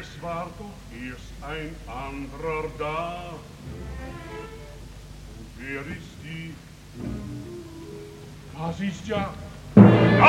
Es war doch erst ein anderer da. Und wer ist die? Das ist ja